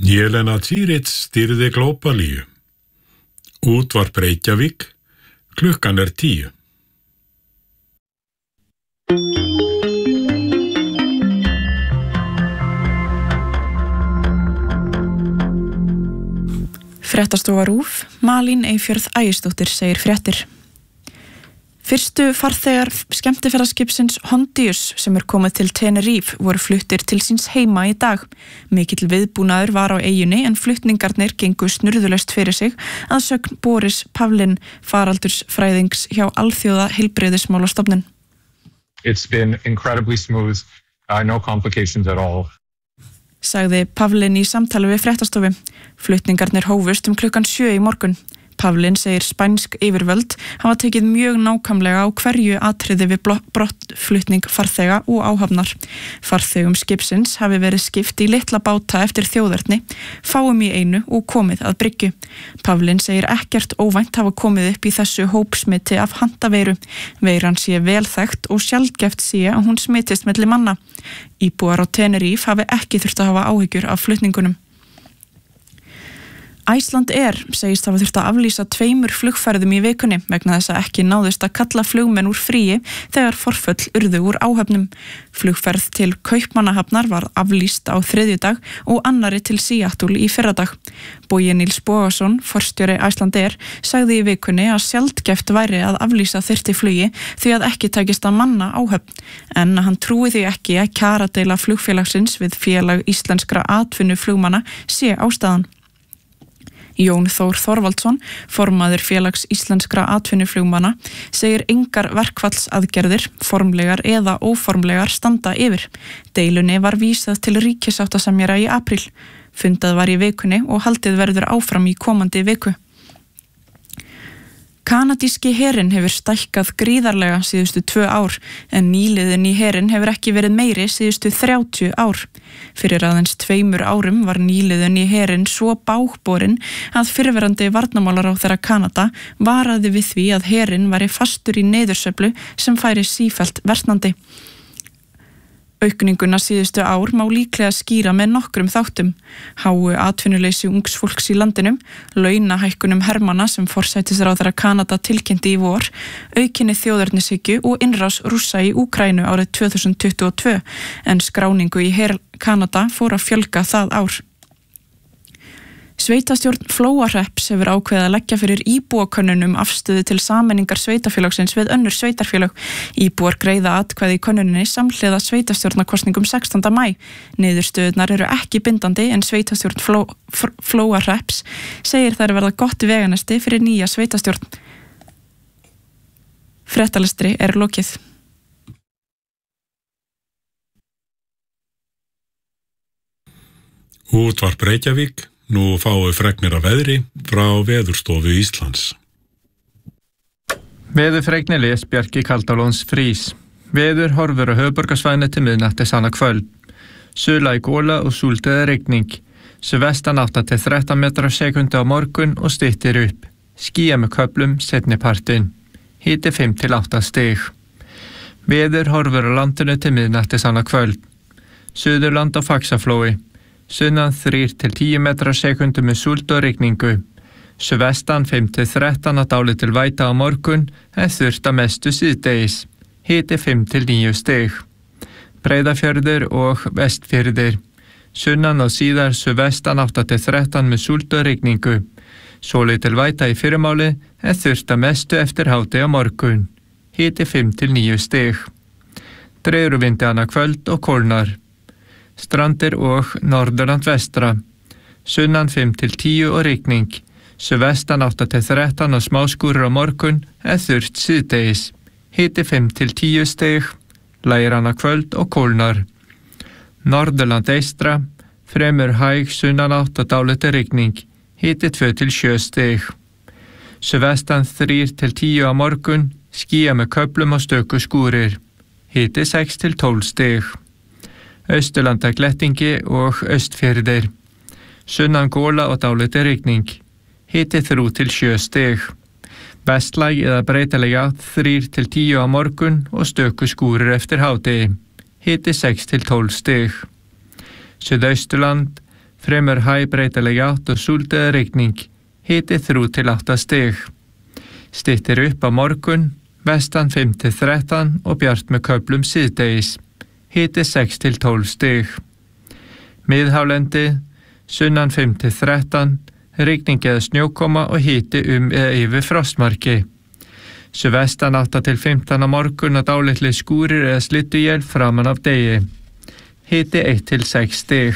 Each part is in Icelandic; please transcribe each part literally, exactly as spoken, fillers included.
Jelena Týrits stýrði Glóbalíu. Útvarp Reykjavík, klukkan er tíu. Fréttastofa RÚV, Malín Eyfjörð Ægisdóttir segir fréttir. Fyrstu farþegar skemmtiferðaskipsins Hondius sem er komið til Tenerife voru fluttir til síns heima í dag. Mikill viðbúnaður var á eyjunni en flutningarnir gengu snurðulaust fyrir sig að sögn Boris Pavlin, faraldursfræðings hjá Alþjóða heilbrigðismálastofnun. It's been incredibly smooth, uh, no complications at all. Sagði Pavlin í samtali við fréttastofu. Flutningarnir hófust um klukkan sjö í morgun. Pavlin segir spænsk yfirvöld hafa tekið mjög nákvæmlega á hverju atriði við brottflutning farþega og áhafnar. Farþegum skipsins hafi verið skipt í litla báta eftir þjóðerni, fáum í einu og komið að bryggju. Pavlin segir ekkert óvænt hafa komið upp í þessu hópsmiti af handaveiru. Veiran sé vel þekkt og sjaldgæft sé að hún smitist milli manna. Íbúar á Tenerife hafi ekki þurft að hafa áhyggjur af flutningunum. Iceland Air segist hafa þurft að aflýsa tveimur flugferðum í vikunni vegna þess að ekki náðist að kalla flugmenn úr fríi þegar forföll urðu úr áhöfnum. Flugferð til Kaupmannahafnar var aflýst á þriðjudag og annari til Seattle í fyrradag. Bogi Níls Bogason, forstjóri Iceland Air, sagði í vikunni að sjaldgæft væri að aflýsa þyrfti flugi því að ekki tækist að manna áhöfn, en hann trúi því ekki að kjaradeila flugfélagsins við félag íslenskra atvinnuflugmanna sé ástæðan. Jón Þór Þorvaldsson, formaður félags íslenskra atvinnuflugmanna, segir engar verkfallsaðgerðir, formlegar eða óformlegar, standa yfir. Deilunni var vísað til ríkissáttasemjara í apríl. Fundað var í vikunni og haldið verður áfram í komandi viku. Kanadíski herinn hefur stækkað gríðarlega síðustu tvö ár, en nýliðin í herinn hefur ekki verið meiri síðustu þrjátíu ár. Fyrir aðeins tveimur árum var nýliðin í herinn svo bágborinn að fyrrverandi varnarmálaráðherra Kanada varaði við því að herinn væri fastur í niðursveiflu sem færi sífellt versnandi. Aukninguna síðustu ár má líklega skýra með nokkrum þáttum. Háu atvinnuleysi ungs fólks í landinum, launahækkunum hermanna sem forsætisráðherra Kanada tilkynnti í vor, aukinni þjóðernishyggju og innrás Rússa í Úkraínu árið tvö þúsund tuttugu og tvö, en skráningu í her Kanada fór að fjölga það ár. Sveitastjórn Flóahrepps hefur ákveðið að leggja fyrir íbúakönnun um afstöðu til sameiningar sveitafélagsins við önnur sveitarfélög. Íbúar greiða atkvæði í könnuninni samhliða sveitastjórnarkosningum sextánda maí. Niðurstöðurnar eru ekki bindandi en sveitastjórn Fló, Flóahrepps segir þær verða gott veganesti fyrir nýja sveitastjórn. Fréttalestri er lokið. Útvarp Reykjavík. Nú fáum við fregnir af veðri frá Veðurstofu Íslands. Veðurfregnir les Bjarki Kaldalóns Frís. Veður horfur á höfuðborgarsvæðinu til miðnættis annað kvöld. Sula í gola og súldið rigning. Suðvestan átta til þrettán metrar á sekúndu á morgun og styttir upp. Skýjað með köflum seinni partinn. Hiti fimm til átta stig. Veður horfur á landinu til miðnættis annað kvöld. Suðurland á Faxaflói. Sunnan þrír til tíu metrar á sekundu með súld og rigningu. Suðvestan fimm til þrettán að dálítil væta á morgun en þurrt að mestu síðdegis. Hiti fimm til níu stig. Breiðafjörður og Vestfjörður. Sunnan og síðar suðvestan átta til þrettán með súld og rigningu. Svolítil væta í fyrramáli en þurrt að mestu eftir hádegi á morgun. Hiti fimm til níu stig. Dregur úr vindi annað kvöld og kólnar. Strandir og Norðurland vestra. Sunnan fimm til tíu og rigning. Suðvestan átta til þrettán og smáskúrir á morgun en þurrt síðdegis. Hiti fimm til tíu stig. Lægir annað kvöld og kólnar. Norðurland eystra. Fremur hæg sunnanátt og dálítil rigning. Hiti tvö til sjö stig. Suðvestan þrír til tíu á morgun. Skýjað með köflum og stöku skúrir. Hiti sex til tólf stig. Austurlanda glettingi og Austfjörður. Sunnan gola og dálítil rigning. Hiti þrjú til sjö stig. Vestlæg eða breytileg átt þrír til tíu á morgun og stöku skúrir eftir hádegi. Hiti sex til tólf stig. Suðausturland Fremur hæg breytileg átt og súld eða rigning. Hiti þrjú til átta stig. Styttir upp á morgun, vestan fimm til þrettán og bjart með köflum síðdegis. Hiti sex til tólf stig. Miðhálendi, sunnan fimm til þrettán, rigning eða snjókoma og hiti um eða yfir frostmarki. Suðvestan átta til fimmtán á morgun og dálitlir skúrir eða slydduél framan af degi. Hiti eitt til sex stig.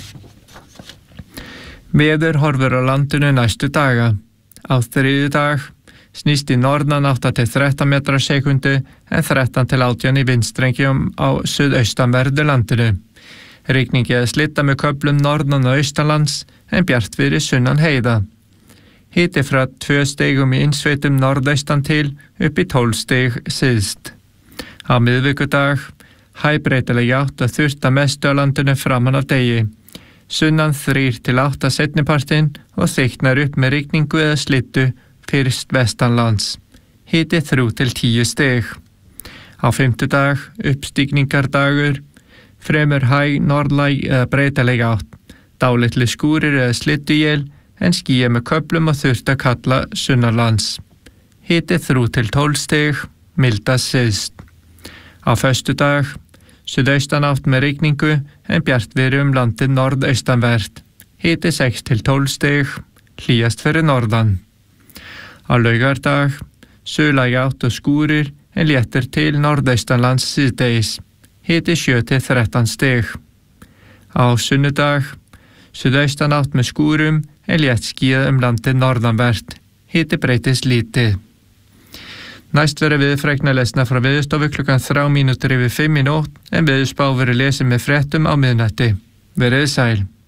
Veður horfur á landinu næstu daga. Á þriðjudag snýst í norðan átta til þrettán metrar á sekundu en þrettán til átján í vindstrengjum á suðaustanverðu landinu. Rigning eða slydda með köflum norðan og austanlands en bjartviðri sunnan heiða. Hiti frá tvö stigum í innsveitum norðaustan til upp í tólf stig syðst. Á miðvikudag hæg breytileg átt og þurrt að mestu á landinu framan af degi. Sunnan þrír til átta seinnipartinn og þykknar upp með rigningu eða slyddu fyrst vestanlands. Hiti þrjú til tíu stig. Á fimmtudag uppstigningardagur, fremur hæg norðlæg eða breytileg átt. Dálitlir skúrir eða slydduél en skýja með köflum og þurrt að kalla sunnanlands. Hiti þrjú til tólf stig, mildast syðst. Á föstudag, suðaustan átt með rigningu en bjartviðri um landið norðaustanvert. Hiti sex til tólf stig, hlýjast fyrir norðan. Á laugardag, suðlæg átt og skúrir en léttir til norðaustanlands síðdegis. Hiti sjö til þrettán stig. Á sunnudag, suðaustan átt með skúrum en létt skýjað um landið norðanvert. Hiti breytist lítið. Næst verður veðurfregna lesna frá Veðurstofu klukkan þrjár mínútur yfir fimm í nótt en veðurspá verður lesin með fréttum á miðnætti. Verið sæl.